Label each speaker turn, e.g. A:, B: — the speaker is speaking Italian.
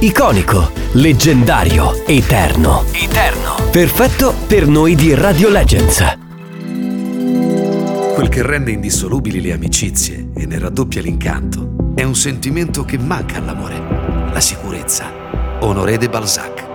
A: Iconico, leggendario, eterno. Perfetto per noi di Radio Legends.
B: Quel che rende indissolubili le amicizie e ne raddoppia l'incanto è un sentimento che manca all'amore: la sicurezza. Honoré de Balzac.